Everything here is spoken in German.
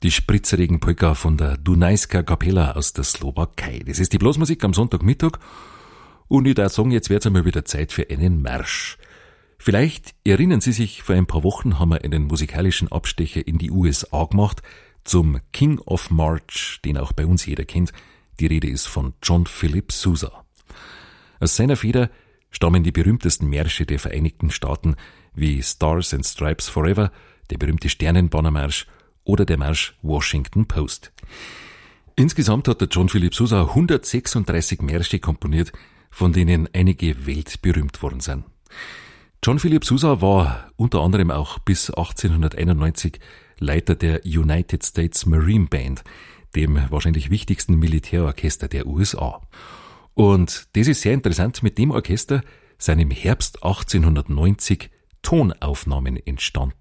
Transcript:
Die spritzerigen Polka von der Dunajska Kapela aus der Slowakei. Das ist die Blasmusik am Sonntagmittag. Und ich darf sagen, jetzt wird's einmal wieder Zeit für einen Marsch. Vielleicht erinnern Sie sich, vor ein paar Wochen haben wir einen musikalischen Abstecher in die USA gemacht zum King of March, den auch bei uns jeder kennt. Die Rede ist von John Philip Sousa. Aus seiner Feder stammen die berühmtesten Märsche der Vereinigten Staaten wie Stars and Stripes Forever, der berühmte Sternenbannermarsch oder der Marsch Washington Post. Insgesamt hat der John Philip Sousa 136 Märsche komponiert, von denen einige weltberühmt worden sind. John Philip Sousa war unter anderem auch bis 1891 Leiter der United States Marine Band, dem wahrscheinlich wichtigsten Militärorchester der USA. Und das ist sehr interessant, mit dem Orchester sind im Herbst 1890 Tonaufnahmen entstanden.